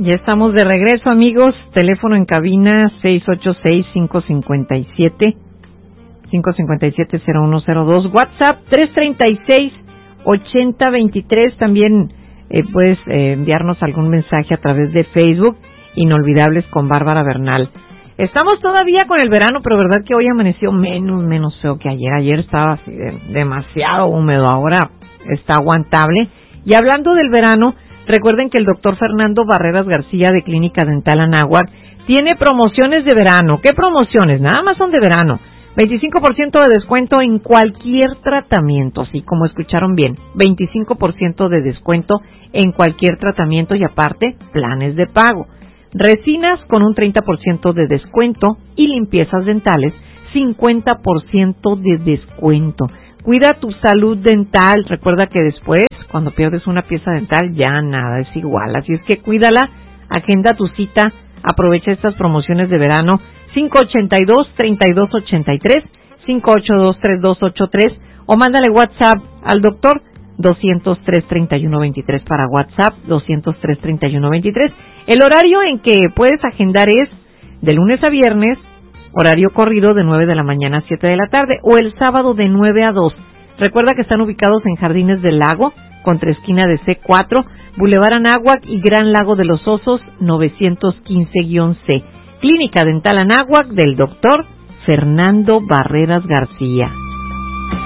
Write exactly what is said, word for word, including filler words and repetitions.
Ya estamos de regreso, amigos. Teléfono en cabina seis ocho seis, cinco cinco siete, cinco cinco siete, cero uno cero dos. WhatsApp tres tres seis, ocho cero dos tres. También eh, puedes eh, enviarnos algún mensaje a través de Facebook. Inolvidables con Bárbara Bernal. Estamos todavía con el verano, pero verdad que hoy amaneció menos, menos feo que ayer. Ayer estaba así de, demasiado húmedo, ahora está aguantable. Y hablando del verano, recuerden que el doctor Fernando Barreras García de Clínica Dental Anáhuac tiene promociones de verano. ¿Qué promociones? Nada más son de verano. veinticinco por ciento de descuento en cualquier tratamiento, así como escucharon bien. veinticinco por ciento de descuento en cualquier tratamiento y aparte planes de pago. Resinas con un treinta por ciento de descuento y limpiezas dentales cincuenta por ciento de descuento. Cuida tu salud dental. Recuerda que después, cuando pierdes una pieza dental, ya nada es igual. Así es que cuídala, agenda tu cita, aprovecha estas promociones de verano. cinco ocho dos, tres dos ocho tres, cinco ocho dos, tres dos ocho tres o mándale WhatsApp al doctor doscientos tres, treinta y uno veintitrés para WhatsApp, doscientos tres, treinta y uno veintitrés. El horario en que puedes agendar es de lunes a viernes, horario corrido de nueve de la mañana a siete de la tarde, o el sábado de nueve a dos. Recuerda que están ubicados en Jardines del Lago, contra esquina de C cuatro, Boulevard Anáhuac y Gran Lago de los Osos, novecientos quince C. Clínica Dental Anáhuac del doctor Fernando Barreras García.